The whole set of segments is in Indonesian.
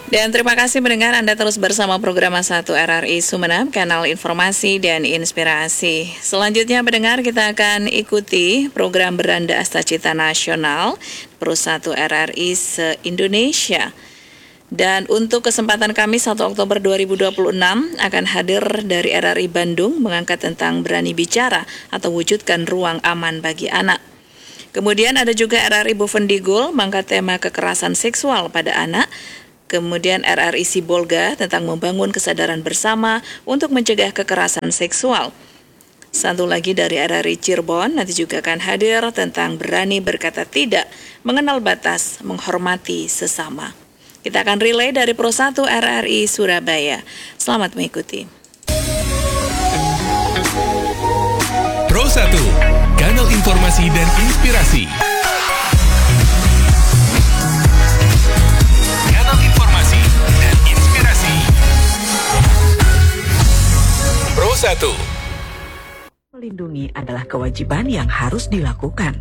Dan terima kasih mendengar Anda terus bersama program A1 RRI Sumeneb, kanal informasi dan inspirasi. Selanjutnya mendengar kita akan ikuti program Beranda Astacita Nasional Pro 1 RRI se-Indonesia. Dan untuk kesempatan kami 1 Oktober 2026 akan hadir dari RRI Bandung mengangkat tentang berani bicara atau wujudkan ruang aman bagi anak. Kemudian ada juga RRI Bovendigul mengangkat tema kekerasan seksual pada anak. Kemudian RRI Sibolga tentang membangun kesadaran bersama untuk mencegah kekerasan seksual. Satu lagi dari RRI Cirebon nanti juga akan hadir tentang berani berkata tidak, mengenal batas, menghormati sesama. Kita akan relay dari Pro 1 RRI Surabaya. Selamat mengikuti. Pro 1, kanal informasi dan inspirasi. Pro 1. Melindungi adalah kewajiban yang harus dilakukan.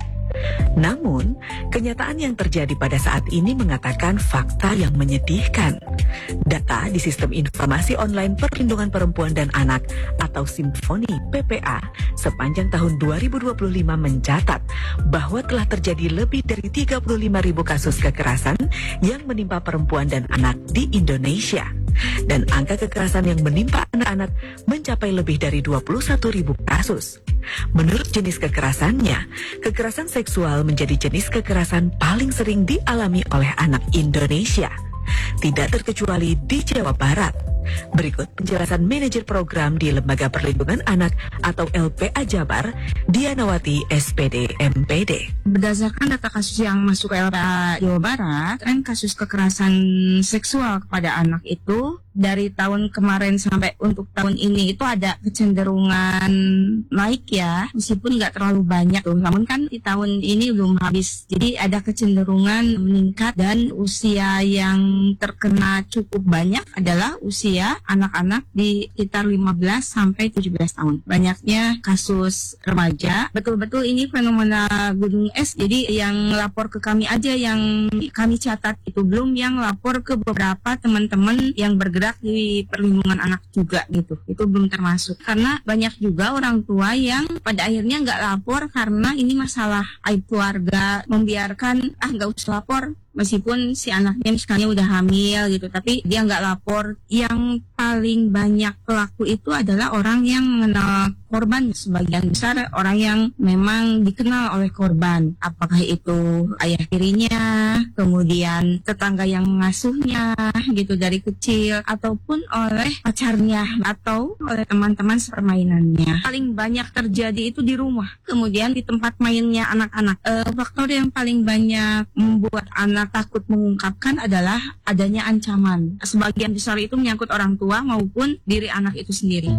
Namun, kenyataan yang terjadi pada saat ini mengatakan fakta yang menyedihkan. Data di Sistem Informasi Online Perlindungan Perempuan dan Anak atau Simfoni PPA sepanjang tahun 2025 mencatat bahwa telah terjadi lebih dari 35.000 kasus kekerasan yang menimpa perempuan dan anak di Indonesia. Dan angka kekerasan yang menimpa anak-anak mencapai lebih dari 21.000 kasus. Menurut jenis kekerasannya, kekerasan seksual menjadi jenis kekerasan paling sering dialami oleh anak Indonesia. Tidak terkecuali di Jawa Barat. Berikut penjelasan manajer program di Lembaga Perlindungan Anak atau LPA Jabar, Dianawati SPD MPD. Berdasarkan data kasus yang masuk ke LPA Jawa Barat, tren kasus kekerasan seksual kepada anak itu dari tahun kemarin sampai untuk tahun ini itu ada kecenderungan naik ya, meskipun nggak terlalu banyak tuh. Namun kan di tahun ini belum habis, jadi ada kecenderungan meningkat dan usia yang terkena cukup banyak adalah usia anak-anak di sekitar 15 sampai 17 tahun. Banyaknya kasus remaja. Betul-betul ini fenomena gunung es. Jadi yang lapor ke kami aja yang kami catat itu, belum yang lapor ke beberapa teman-teman yang bergerak di perlindungan anak juga gitu. Itu belum termasuk. Karena banyak juga orang tua yang pada akhirnya nggak lapor karena ini masalah aib keluarga, membiarkan nggak usah lapor. Meskipun si anaknya misalnya udah hamil gitu, tapi dia nggak lapor. Yang paling banyak pelaku itu adalah orang yang mengenal korban. Sebagian besar orang yang memang dikenal oleh korban. Apakah itu ayah tirinya, kemudian tetangga yang mengasuhnya gitu dari kecil, ataupun oleh pacarnya, atau oleh teman-teman sepermainannya. Paling banyak terjadi itu di rumah, kemudian di tempat mainnya anak-anak. Faktor yang paling banyak membuat anak takut mengungkapkan adalah adanya ancaman. Sebagian besar itu menyangkut orang tua maupun diri anak itu sendiri.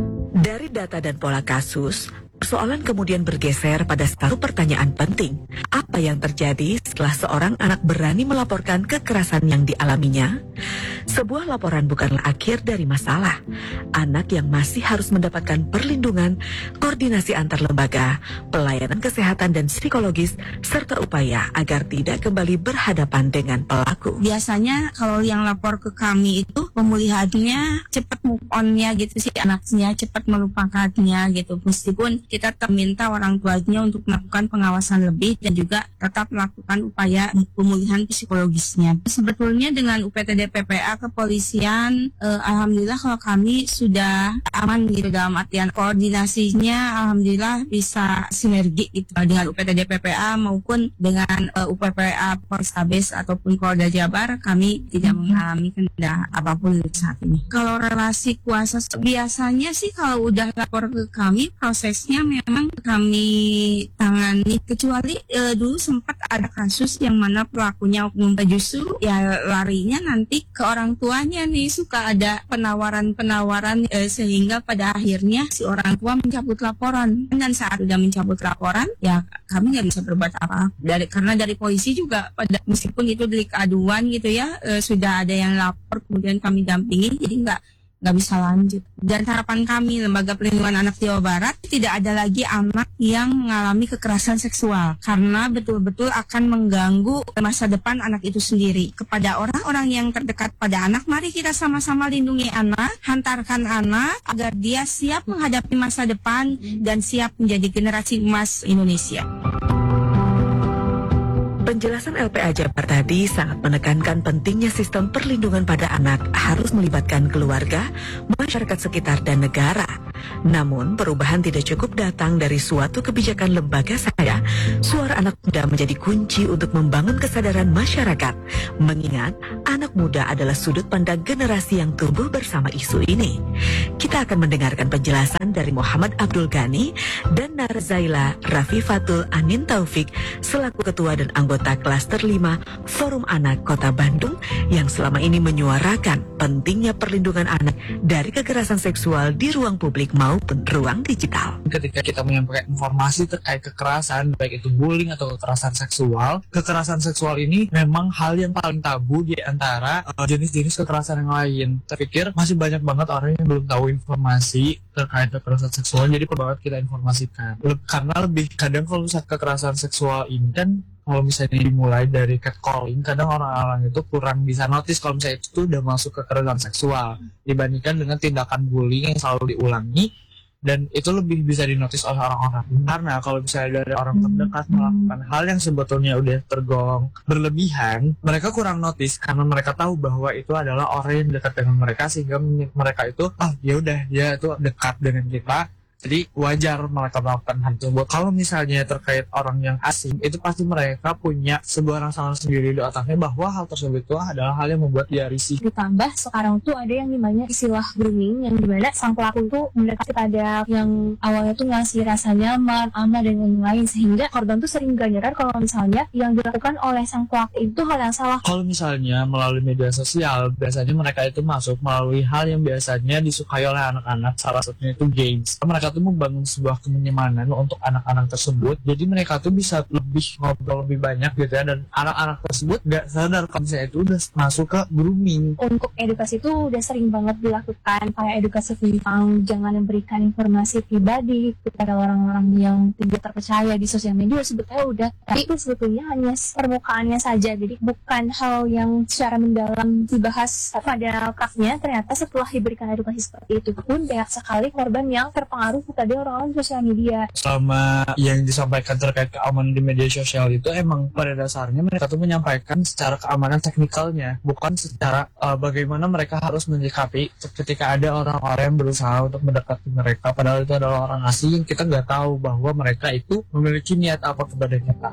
Dari data dan pola kasus, persoalan kemudian bergeser pada satu pertanyaan penting. Apa yang terjadi setelah seorang anak berani melaporkan kekerasan yang dialaminya? Sebuah laporan bukanlah akhir dari masalah. Anak yang masih harus mendapatkan perlindungan, koordinasi antar lembaga, pelayanan kesehatan dan psikologis, serta upaya agar tidak kembali berhadapan dengan pelaku. Biasanya kalau yang lapor ke kami itu pemulihannya cepat move on-nya gitu, si anaknya cepat melupakannya gitu. Meskipun kita tetap minta orang tuanya untuk melakukan pengawasan lebih dan juga tetap melakukan upaya pemulihan psikologisnya. Sebetulnya dengan UPTD PPA kepolisian, alhamdulillah kalau kami sudah aman gitu, dalam artian koordinasinya alhamdulillah bisa sinergi gitu dengan UPTD PPA maupun dengan UPPA Polrestabes ataupun Polda Jabar. Kami tidak mengalami kendala apapun saat ini. Kalau relasi kuasa biasanya sih kalau udah lapor ke kami, prosesnya memang kami tangani, kecuali dulu sempat ada kasus yang mana pelakunya oknum, justru ya larinya nanti ke orang tuanya nih, suka ada penawaran-penawaran sehingga pada akhirnya si orang tua mencabut laporan. Dan saat sudah mencabut laporan ya kami nggak bisa berbuat apa, karena dari polisi juga meskipun itu delik aduan gitu ya, sudah ada yang lapor kemudian kami dampingi, jadi nggak bisa lanjut. Dan harapan kami Lembaga Perlindungan Anak Jawa Barat tidak ada lagi anak yang mengalami kekerasan seksual karena betul-betul akan mengganggu masa depan anak itu sendiri. Kepada orang-orang yang terdekat pada anak, mari kita sama-sama lindungi anak, hantarkan anak agar dia siap menghadapi masa depan dan siap menjadi generasi emas Indonesia. Penjelasan LPA Jabar tadi sangat menekankan pentingnya sistem perlindungan pada anak harus melibatkan keluarga, masyarakat sekitar, dan negara. Namun, perubahan tidak cukup datang dari suatu kebijakan lembaga saja. Suara anak muda menjadi kunci untuk membangun kesadaran masyarakat. Mengingat, anak muda adalah sudut pandang generasi yang tumbuh bersama isu ini. Kita akan mendengarkan penjelasan dari Muhammad Abdul Ghani dan Narzaila Rafifatul Anin Taufik selaku Ketua dan anggota Klaster 5 Forum Anak Kota Bandung yang selama ini menyuarakan pentingnya perlindungan anak dari kekerasan seksual di ruang publik maupun ruang digital. Ketika kita menyampaikan informasi terkait kekerasan, baik itu bullying atau kekerasan seksual ini memang hal yang paling tabu di antara jenis-jenis kekerasan yang lain. Saya pikir masih banyak banget orang yang belum tahu informasi terkait kekerasan seksual, jadi perlu banget kita informasikan. Karena lebih kadang kalau misalnya kekerasan seksual ini kan kalau misalnya dimulai dari catcalling, kadang orang-orang itu kurang bisa notice kalau misalnya itu udah masuk kekerasan seksual dibandingkan dengan tindakan bullying yang selalu diulangi, dan itu lebih bisa dinotis oleh orang-orang. Karena kalau misalnya dari orang terdekat melakukan hal yang sebetulnya udah tergolong berlebihan, mereka kurang notice karena mereka tahu bahwa itu adalah orang yang dekat dengan mereka, sehingga mereka itu ya udah dia itu dekat dengan kita, jadi wajar mereka melakukan hal tersebut. Kalau misalnya terkait orang yang asing, itu pasti mereka punya sebuah rasa sendiri di otaknya bahwa hal tersebut itu adalah hal yang membuat dia risih. Ditambah sekarang tuh ada yang namanya istilah grooming, yang dimana sang pelaku tuh mendekati pada yang awalnya tuh ngasih rasa nyaman, aman, dan lain-lain, sehingga korban tuh sering gak nyadar kalau misalnya yang dilakukan oleh sang pelaku itu hal yang salah. Kalau misalnya melalui media sosial, biasanya mereka itu masuk melalui hal yang biasanya disukai oleh anak-anak, salah satunya itu games. Mereka tuh membangun sebuah kenyamanan untuk anak-anak tersebut, jadi mereka tuh bisa lebih ngobrol lebih banyak gitu ya, dan anak-anak tersebut gak sadar kalau misalnya itu udah masuk ke grooming. Untuk edukasi itu udah sering banget dilakukan, kayak edukasi tentang jangan memberikan informasi pribadi kepada orang-orang yang tidak terpercaya di sosial media, sebetulnya udah, tapi itu sebetulnya hanya permukaannya saja, jadi bukan hal yang secara mendalam dibahas pada praktiknya. Ternyata setelah diberikan edukasi seperti itu pun banyak sekali korban yang terpengaruh tadi orang-orang sosial media. Selama yang disampaikan terkait keamanan di media sosial itu emang pada dasarnya mereka tuh menyampaikan secara keamanan teknikalnya, bukan secara bagaimana mereka harus menyikapi ketika ada orang-orang yang berusaha untuk mendekati mereka, padahal itu adalah orang asing yang kita nggak tahu bahwa mereka itu memiliki niat apa kepada kita.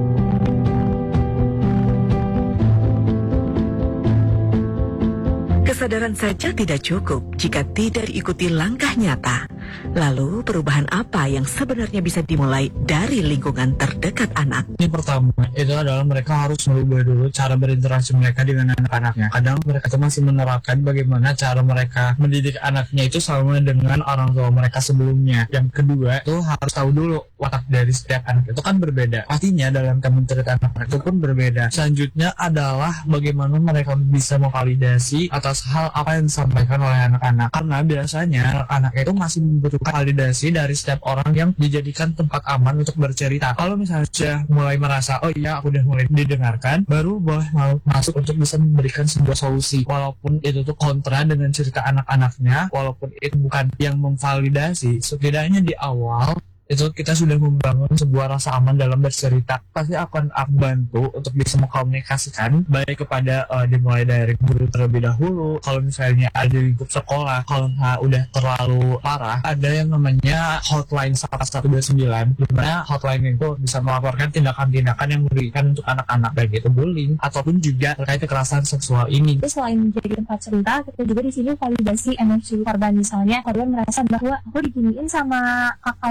Kesadaran saja tidak cukup jika tidak diikuti langkah nyata. Lalu perubahan apa yang sebenarnya bisa dimulai dari lingkungan terdekat anak? Ini pertama, itu adalah mereka harus merubah dulu cara berinteraksi mereka dengan anak-anaknya. Kadang mereka tuh masih menerapkan bagaimana cara mereka mendidik anaknya itu sama dengan orang tua mereka sebelumnya. Yang kedua, itu harus tahu dulu watak dari setiap anak itu kan berbeda. Pastinya dalam mendidik anak itu pun berbeda. Selanjutnya adalah bagaimana mereka bisa memvalidasi atas hal apa yang disampaikan oleh anak-anak. Karena biasanya anak-anak itu masih membutuhkan validasi dari setiap orang yang dijadikan tempat aman untuk bercerita. Kalau misalnya sudah mulai merasa, oh iya aku udah mulai didengarkan, baru boleh masuk untuk bisa memberikan sebuah solusi. Walaupun itu tuh kontra dengan cerita anak-anaknya, walaupun itu bukan yang memvalidasi, setidaknya di awal itu kita sudah membangun sebuah rasa aman dalam bercerita. Pasti akan bantu untuk bisa mengkomunikasikan baik kepada dimulai dari guru terlebih dahulu. Kalau misalnya ada di lingkup sekolah, kalau udah terlalu parah, ada yang namanya hotline 1129, dimana hotline itu bisa melaporkan tindakan-tindakan yang merugikan untuk anak-anak, baik itu bullying ataupun juga terkait kekerasan seksual ini. Jadi selain menjadi tempat cerita, kita juga di sini validasi emosi korban. Misalnya korban merasa bahwa aku diginiin sama kakak yang ini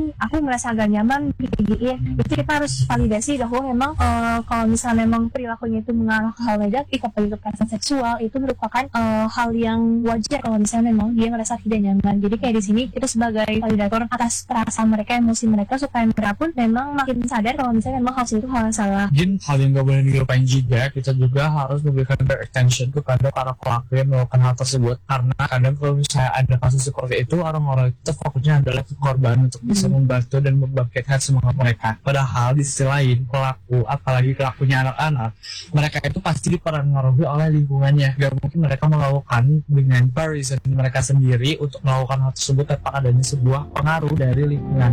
aku merasa agak nyaman digigiin. Itu kita harus validasi bahwa memang kalau misalnya memang perilakunya itu mengarah ke hal negatif, apalagi kekerasan seksual, itu merupakan hal yang wajar kalau misalnya memang dia merasa tidak nyaman. Jadi kayak di sini itu sebagai validator atas perasaan mereka, emosi mereka, supaya mereka pun memang makin sadar kalau misalnya memang hal itu hal yang salah. Mungkin hal yang gak boleh dilupain juga, kita juga harus memberikan attention kepada para pelaku yang melakukan hal tersebut, karena kadang kalau misalnya ada kasus seperti itu, orang-orang itu fokusnya adalah ke korban untuk bisa membantu dan membangkitkan semangat mereka. Padahal di sisi lain, pelaku, apalagi pelakunya anak-anak, mereka itu pasti dipengaruhi oleh lingkungannya. Gak mungkin mereka melakukan dengan reason mereka sendiri untuk melakukan hal tersebut tanpa adanya sebuah pengaruh dari lingkungan.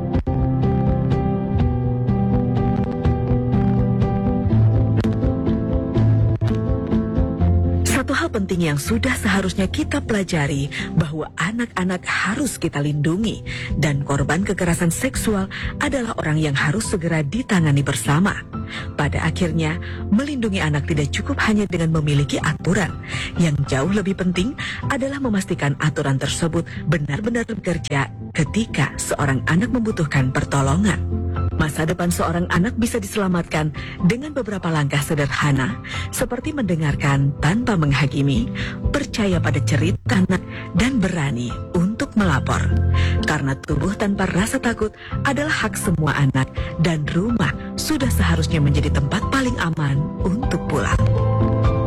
Satu hal penting yang sudah seharusnya kita pelajari bahwa anak-anak harus kita lindungi dan korban kekerasan seksual adalah orang yang harus segera ditangani bersama. Pada akhirnya, melindungi anak tidak cukup hanya dengan memiliki aturan. Yang jauh lebih penting adalah memastikan aturan tersebut benar-benar bekerja ketika seorang anak membutuhkan pertolongan. Masa depan seorang anak bisa diselamatkan dengan beberapa langkah sederhana, seperti mendengarkan tanpa menghakimi, percaya pada cerita anak, dan berani untuk melapor. Karena tumbuh tanpa rasa takut adalah hak semua anak, dan rumah sudah seharusnya menjadi tempat paling aman untuk pulang.